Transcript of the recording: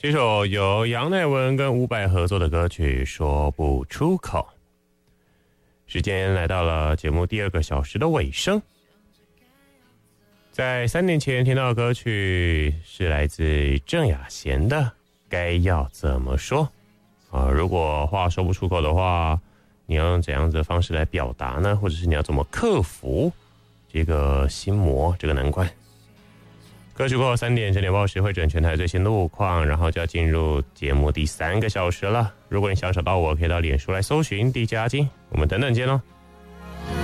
这首由杨乃文跟伍佰合作的歌曲《说不出口》。时间来到了节目第2个小时的尾声。在3年前听到的歌曲是来自郑雅贤的《该要怎么说》如果话说不出口的话，你要用怎样子的方式来表达呢？或者是你要怎么克服这个心魔，这个难关？歌曲过后3点，整点报时会整全台最新路况，然后就要进入节目第3个小时了。如果你想找到我，可以到脸书来搜寻DJ阿金，我们等等见咯。